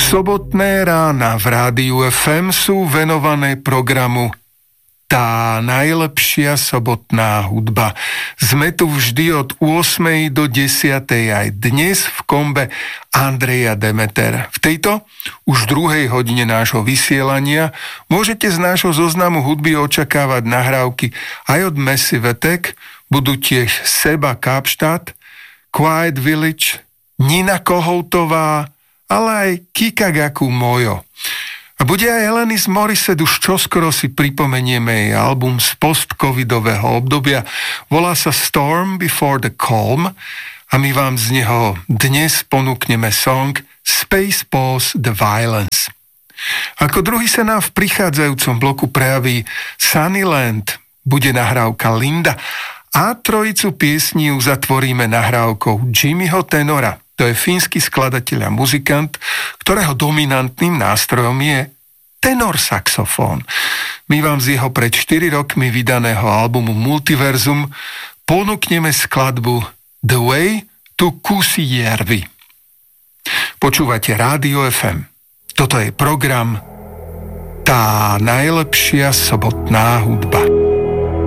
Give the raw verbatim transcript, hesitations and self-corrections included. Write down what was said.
Sobotné rána v Rádiu ef em sú venované programu Tá najlepšia sobotná hudba. Sme tu vždy od ôsmej do desiatej aj dnes v kombe Andreja Demeter. V tejto už druhej hodine nášho vysielania môžete z nášho zoznamu hudby očakávať nahrávky aj od Massive Attack, budú tiež Seba Kapštát, Quiet Village, Nina Kohoutová, ale aj Kikagaku Mojo. A bude aj Alanis Morissette, už čoskoro si pripomenieme jej album z post-covidového obdobia. Volá sa Storm Before the Calm a my vám z neho dnes ponúkneme song Space Pause the Violence. Ako druhý sa nám v prichádzajúcom bloku prejaví Sunnyland, bude nahrávka Linda a trojicu piesní uzatvoríme nahrávkou Jimmyho Tenora. To je fínsky skladateľ a muzikant, ktorého dominantným nástrojom je tenor saxofón. My vám z jeho pred štyri rokmi vydaného albumu Multiverzum ponúkneme skladbu The Way to Kusijärvi. Počúvate Rádio ef em. Toto je program Tá najlepšia sobotná hudba.